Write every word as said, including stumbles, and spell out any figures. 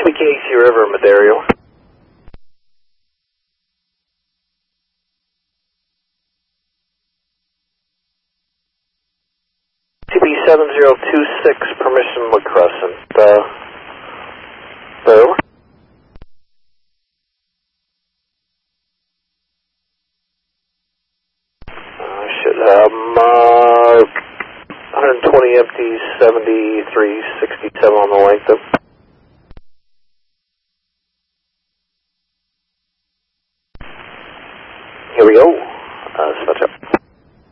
B Casey River, Madario. T B seven zero two six, permission McCrescent. Uh, boom. I should have my one hundred twenty empties, seventy-three sixty-seven on the length of.